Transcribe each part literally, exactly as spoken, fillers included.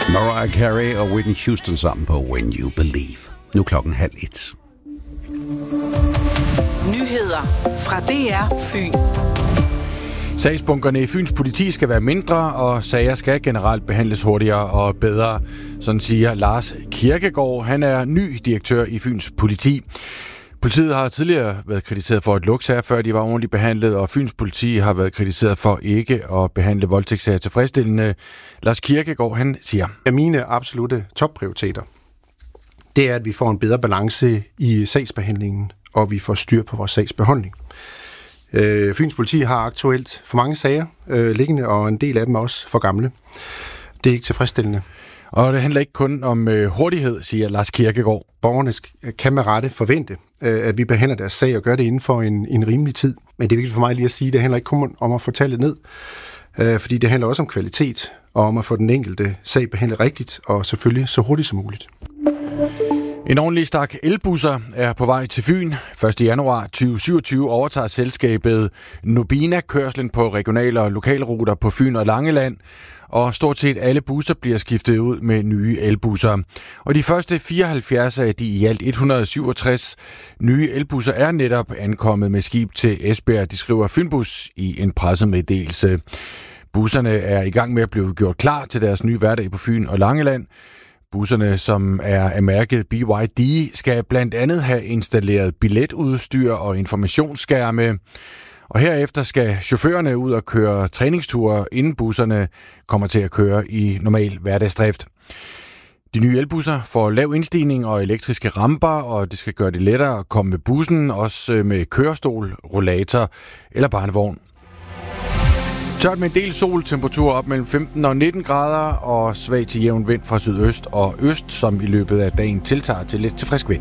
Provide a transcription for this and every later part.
Mariah Carey og Whitney Houston sammen på When You Believe. Nu klokken halv et. Nyheder fra D R Fyn. Sagsbunkerne i Fyns politi skal være mindre, og sager skal generelt behandles hurtigere og bedre. Sådan siger Lars Kirkegaard. Han er ny direktør i Fyns politi. Politiet har tidligere været kritiseret for at lukke sager, før de var ordentligt behandlet, og Fyns politi har været kritiseret for ikke at behandle voldtægtssager tilfredsstillende. Lars Kirkegaard, han siger: Mine absolutte topprioriteter, det er, at vi får en bedre balance i sagsbehandlingen, og vi får styr på vores sagsbehandling. Øh, Fyns politi har aktuelt for mange sager øh, liggende, og en del af dem er også for gamle. Det er ikke tilfredsstillende. Og det handler ikke kun om øh, hurtighed, siger Lars Kirkegaard. Borgerne kan med rette forvente, øh, at vi behandler deres sag og gør det inden for en, en rimelig tid. Men det er vigtigt for mig lige at sige, at det handler ikke kun om at få tallet ned, øh, fordi det handler også om kvalitet, og om at få den enkelte sag behandlet rigtigt, og selvfølgelig så hurtigt som muligt. En ordentlig stak elbusser er på vej til Fyn. første januar tyve syvogtyve overtager selskabet Nobina kørslen på regionale og lokalruter på Fyn og Langeland, og stort set alle busser bliver skiftet ud med nye elbusser. Og de første fireoghalvfjerds af de i alt et hundrede og syvogtres nye elbusser er netop ankommet med skib til Esbjerg, de skriver Fynbus i en pressemeddelelse. Busserne er i gang med at blive gjort klar til deres nye hverdag på Fyn og Langeland. Busserne, som er af mærket B Y D, skal blandt andet have installeret billetudstyr og informationsskærme. Og herefter skal chaufførerne ud og køre træningsture, inden busserne kommer til at køre i normal hverdagsdrift. De nye elbusser får lav indstigning og elektriske ramper, og det skal gøre det lettere at komme med bussen, også med kørestol, rollator eller barnevogn. Tørt med en del sol, temperatur op mellem femten og nitten grader, og svag til jævn vind fra sydøst og øst, som i løbet af dagen tiltager til lidt til frisk vind.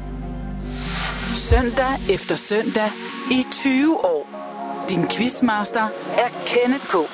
Søndag efter søndag i tyve år. Din quizmaster er Kenneth K.